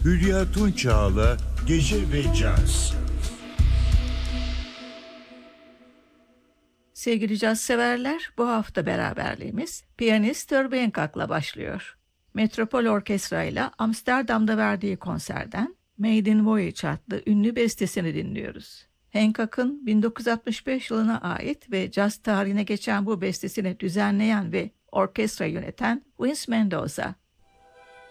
Hülya Tunçağ'la Gece ve Caz. Sevgili caz severler, bu hafta beraberliğimiz piyanist Herbie Hancock'la başlıyor. Metropol Orkestra ile Amsterdam'da verdiği konserden Maiden Voyage adlı ünlü bestesini dinliyoruz. Hancock'ın 1965 yılına ait ve caz tarihine geçen bu bestesini düzenleyen ve orkestra yöneten Vince Mendoza,